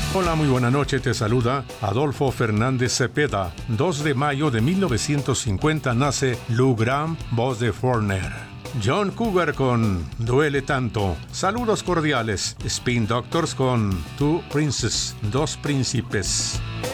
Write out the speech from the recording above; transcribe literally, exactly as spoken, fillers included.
Hola, muy buena noche, te saluda Adolfo Fernández Cepeda. dos de mayo de mil novecientos cincuenta nace Lou Gramm, voz de Foreigner. John Cougar con Duele Tanto. Saludos cordiales. Spin Doctors con Two Princes, Dos Príncipes.